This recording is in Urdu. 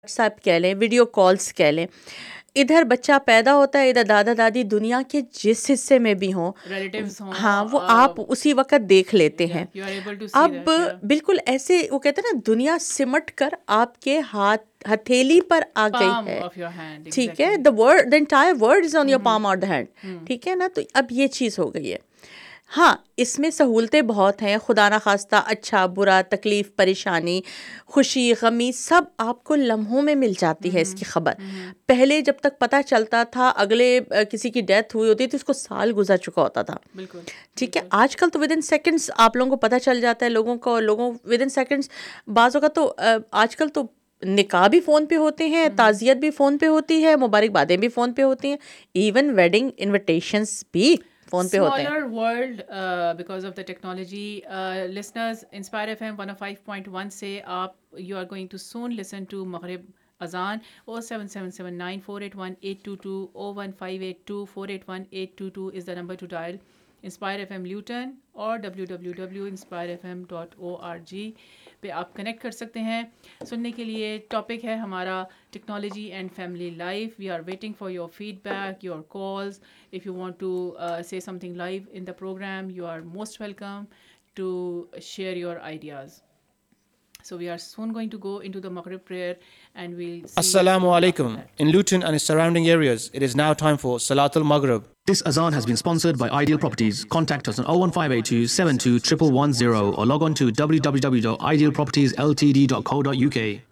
واٹس ایپ کہہ لیں، ویڈیو کالس کہہ لیں، ادھر بچہ پیدا ہوتا ہے، ادھر دادا دادی دنیا کے جس حصے میں بھی ہوں، ریلیٹیوز ہوں، ہاں وہ آپ اسی وقت دیکھ لیتے ہیں. you are able to see اب that, بالکل ایسے وہ کہتے ہیں نا دنیا سمٹ کر آپ کے ہتھیلی پر آ گئی palm ہے. of your hand. ٹھیک ہے، the entire world is on your palm or the hand. ٹھیک ہے نا، تو اب یہ چیز ہو گئی ہے. ہاں اس میں سہولتیں بہت ہیں، خدا نخواستہ اچھا برا تکلیف پریشانی خوشی غمی سب آپ کو لمحوں میں مل جاتی ہے اس کی خبر. پہلے جب تک پتہ چلتا تھا اگلے کسی کی ڈیتھ ہوئی ہوتی تھی اس کو سال گزر چکا ہوتا تھا. بالکل ٹھیک ہے، آج کل تو ود ان سیکنڈس آپ لوگوں کو پتہ چل جاتا ہے، لوگوں ود ان سیکنڈس. بعض اوقات تو آج کل تو نکاح بھی فون پہ ہوتے ہیں، تعزیت بھی فون پہ ہوتی ہے، مبارکبادیں بھی فون پہ ہوتی ہیں، ایون ویڈنگ انویٹیشنس بھی فون پہ ہوتے ہیں. smaller world because of the technology. Listeners, Inspire FM 105.1 سے آپ you are going to soon listen to Maghrib Azan. 07779481822 01582481822 is the number to dial. Inspire FM Luton اور www.inspirefm.org پہ آپ کنیکٹ کر سکتے ہیں سننے کے لیے. ٹاپک ہے ہمارا technology and family life. We are waiting for your feed back, your calls. If you want to say something live in the program, you are most welcome to share your ideas. So we are soon going to go into the Maghrib prayer and we'll see. Assalamu alaikum. In Luton and its surrounding areas, it is now time for Salatul Maghrib. This azan has been sponsored by Ideal Properties. Contact us on 01582 72 1110 or log on to www.idealpropertiesltd.co.uk.